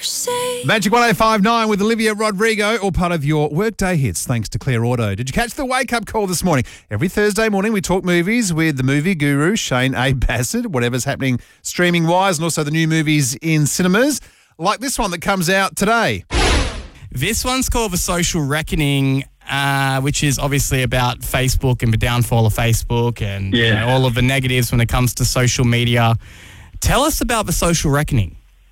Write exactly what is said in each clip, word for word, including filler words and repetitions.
say. Magic one oh five nine with Olivia Rodrigo, all part of your workday hits, thanks to Claire Auto. Did you catch the wake-up call this morning? Every Thursday morning we talk movies with the movie guru, Shane A. Bassett, whatever's happening streaming-wise, and also the new movies in cinemas, like this one that comes out today. This one's called The Social Reckoning, uh, which is obviously about Facebook and the downfall of Facebook and Yeah. you know, all of the negatives when it comes to social media. Tell us about The Social Reckoning.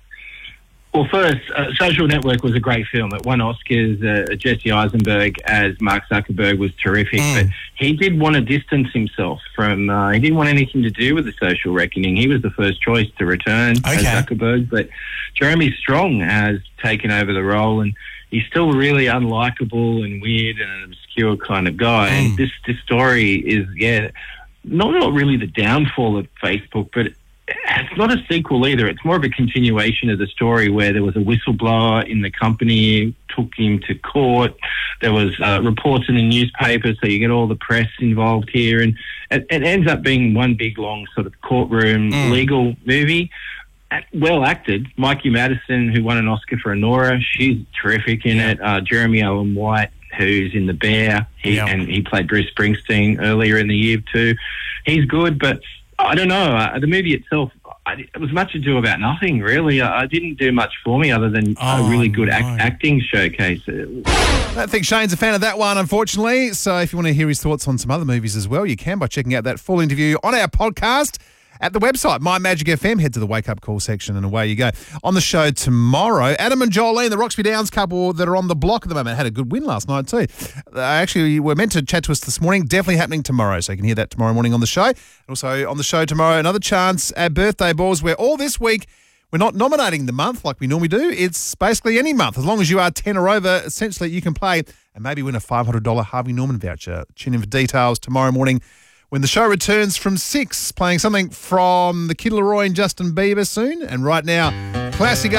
Well, first, uh, Social Network was a great film. It won Oscars. Uh, Jesse Eisenberg as Mark Zuckerberg was terrific. Mm. But he did want to distance himself from, uh, he didn't want anything to do with The Social Reckoning. He was the first choice to return as Okay. Zuckerberg. But Jeremy Strong has taken over the role, and he's still really unlikable and weird and an obscure kind of guy. Mm. And this, this story is, yeah, not, not really the downfall of Facebook, but it's not a sequel either. It's more of a continuation of the story where there was a whistleblower in the company, took him to court. There was uh, reports in the newspaper, so you get all the press involved here. And it, it ends up being one big, long sort of courtroom Mm. legal movie. Well acted. Mikey Madison, who won an Oscar for Anora, she's terrific in Yeah. it. Uh, Jeremy Allen White, who's in The Bear, he, Yeah. and he played Bruce Springsteen earlier in the year too. He's good, but I don't know. Uh, the movie itself, I, it was much ado about nothing, really. I, I didn't do much for me other than Oh, a really good act, no. acting showcase. I don't think Shane's a fan of that one, unfortunately. So if you want to hear his thoughts on some other movies as well, you can by checking out that full interview on our podcast at the website, My Magic F M. Head to the wake-up call section and away you go. On the show tomorrow, Adam and Jolene, the Roxby Downs couple that are on the block at the moment, had a good win last night too. Uh, actually, were meant to chat to us this morning. Definitely happening tomorrow, so you can hear that tomorrow morning on the show. Also on the show tomorrow, another chance at birthday balls where all this week we're not nominating the month like we normally do. It's basically any month. As long as you are ten or over, essentially you can play and maybe win a five hundred dollars Harvey Norman voucher. Tune in for details tomorrow morning when the show returns from six, playing something from the Kid Laroi and Justin Bieber soon. And right now, classic